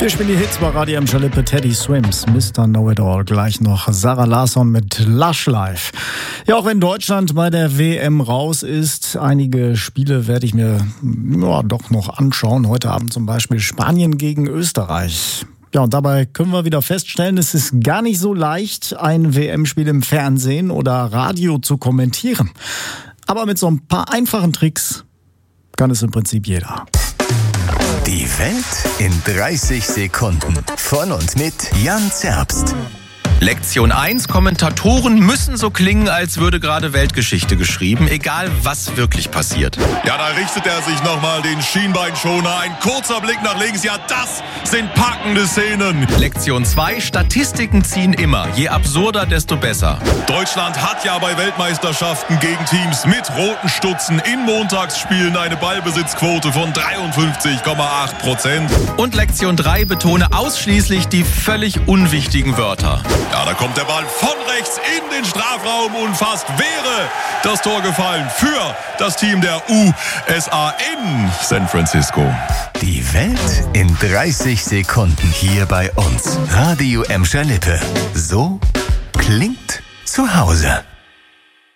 Wir spielen die Hits bei Radio Emscher Lippe. Teddy Swims, Mr. Know-It-All. Gleich noch Sarah Larsson mit Lush Life. Ja, auch wenn Deutschland bei der WM raus ist, einige Spiele werde ich mir doch noch anschauen. Heute Abend zum Beispiel Spanien gegen Österreich. Ja, und dabei können wir wieder feststellen, es ist gar nicht so leicht, ein WM-Spiel im Fernsehen oder Radio zu kommentieren. Aber mit so ein paar einfachen Tricks kann es im Prinzip jeder. Die Welt in 30 Sekunden. Von und mit Jan Zerbst. Lektion 1. Kommentatoren müssen so klingen, als würde gerade Weltgeschichte geschrieben, egal was wirklich passiert. Ja, da richtet er sich nochmal den Schienbeinschoner. Ein kurzer Blick nach links. Ja, das sind packende Szenen. Lektion 2. Statistiken ziehen immer. Je absurder, desto besser. Deutschland hat ja bei Weltmeisterschaften gegen Teams mit roten Stutzen in Montagsspielen eine Ballbesitzquote von 53,8%. Und Lektion 3. Betone ausschließlich die völlig unwichtigen Wörter. Ja, da kommt der Ball von rechts in den Strafraum und fast wäre das Tor gefallen für das Team der USA in San Francisco. Die Welt in 30 Sekunden hier bei uns. Radio Emscher Lippe. So klingt zu Hause.